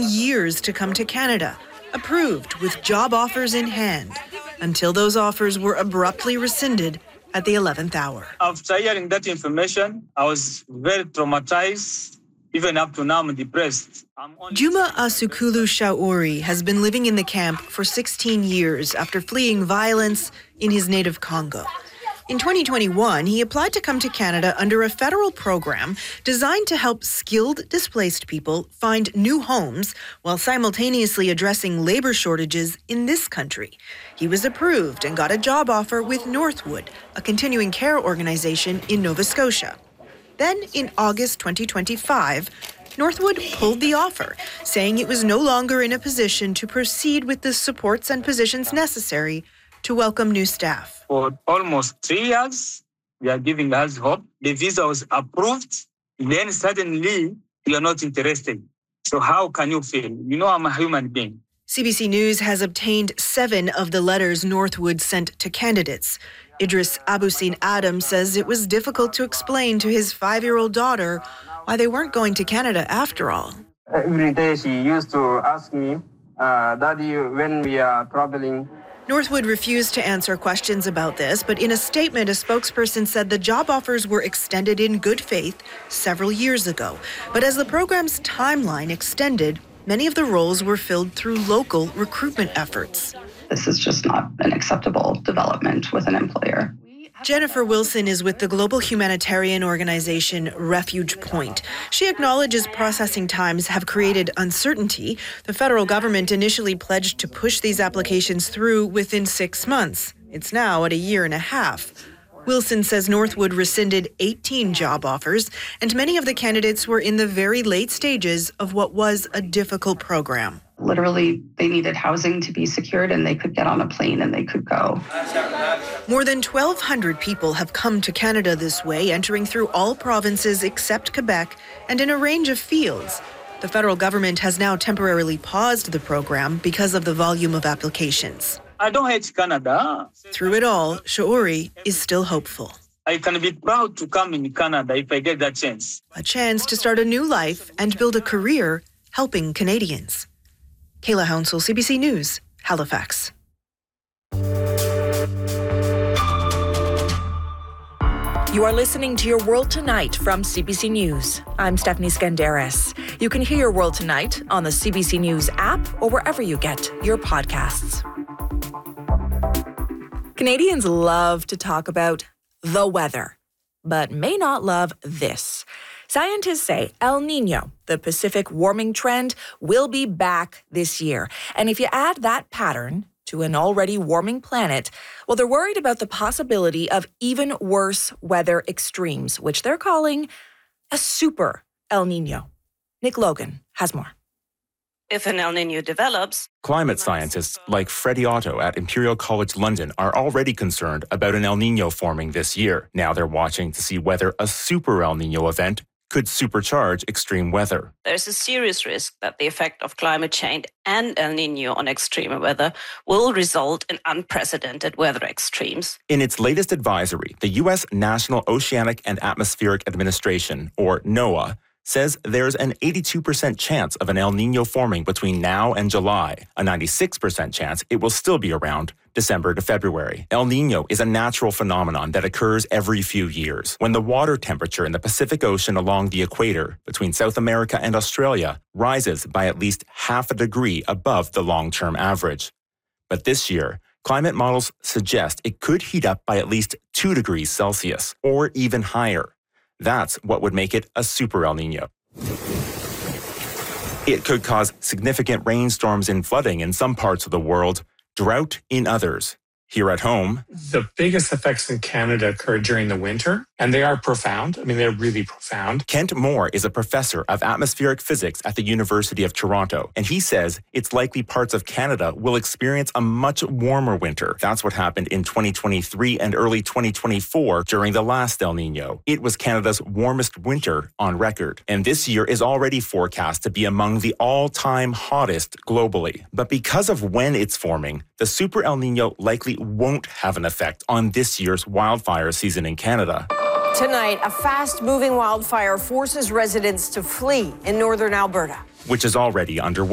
years to come to Canada, approved with job offers in hand, until those offers were abruptly rescinded at the 11th hour. After hearing that information, I was very traumatized. Even up to now, I'm depressed. Juma Asukulu Shauri has been living in the camp for 16 years after fleeing violence in his native Congo. In 2021, he applied to come to Canada under a federal program designed to help skilled displaced people find new homes while simultaneously addressing labor shortages in this country. He was approved and got a job offer with Northwood, a continuing care organization in Nova Scotia. Then, in August 2025, Northwood pulled the offer, saying it was no longer in a position to proceed with the supports and positions necessary to welcome new staff. For almost 3 years, we are giving us hope. The visa was approved. Then suddenly, you are not interested. So how can you feel? You know, I'm a human being. CBC News has obtained 7 of the letters Northwood sent to candidates. Idris Abusin Adam says it was difficult to explain to his 5-year-old daughter why they weren't going to Canada after all. Every day she used to ask me, Daddy, when we are traveling. Northwood refused to answer questions about this, but in a statement, a spokesperson said the job offers were extended in good faith several years ago. But as the program's timeline extended, many of the roles were filled through local recruitment efforts. This is just not an acceptable development with an employer. Jennifer Wilson is with the global humanitarian organization Refuge Point. She acknowledges processing times have created uncertainty. The federal government initially pledged to push these applications through within 6 months. It's now at 1.5 years. Wilson says Northwood rescinded 18 job offers, and many of the candidates were in the very late stages of what was a difficult program. Literally, they needed housing to be secured, and they could get on a plane and they could go. More than 1,200 people have come to Canada this way, entering through all provinces except Quebec and in a range of fields. The federal government has now temporarily paused the program because of the volume of applications. I don't hate Canada. Through it all, Shauri is still hopeful. I can be proud to come in Canada if I get that chance. A chance to start a new life and build a career helping Canadians. Kayla Hounsell, CBC News, Halifax. You are listening to Your World Tonight from CBC News. I'm Stephanie Skandaris. You can hear Your World Tonight on the CBC News app or wherever you get your podcasts. Canadians love to talk about the weather, but may not love this. Scientists say El Niño, the Pacific warming trend, will be back this year. And if you add that pattern to an already warming planet, well, they're worried about the possibility of even worse weather extremes, which they're calling a super El Niño. Nick Logan has more. If an El Niño develops... Climate scientists like Freddie Otto at Imperial College London are already concerned about an El Niño forming this year. Now they're watching to see whether a super El Niño event could supercharge extreme weather. There's a serious risk that the effect of climate change and El Niño on extreme weather will result in unprecedented weather extremes. In its latest advisory, the U.S. National Oceanic and Atmospheric Administration, or NOAA, says there's an 82% chance of an El Niño forming between now and July, a 96% chance it will still be around December to February. El Niño is a natural phenomenon that occurs every few years when the water temperature in the Pacific Ocean along the equator between South America and Australia rises by at least 0.5 degree above the long-term average. But this year, climate models suggest it could heat up by at least 2 degrees Celsius or even higher. That's what would make it a super El Niño. It could cause significant rainstorms and flooding in some parts of the world, drought in others. Here at home, the biggest effects in Canada occur during the winter, and they are profound. I mean, they're really profound. Kent Moore is a professor of atmospheric physics at the University of Toronto, and he says it's likely parts of Canada will experience a much warmer winter. That's what happened in 2023 and early 2024 during the last El Niño. It was Canada's warmest winter on record, and this year is already forecast to be among the all-time hottest globally. But because of when it's forming, the super El Niño likely won't have an effect on this year's wildfire season in Canada. Tonight, a fast-moving wildfire forces residents to flee in northern Alberta, which is already underway.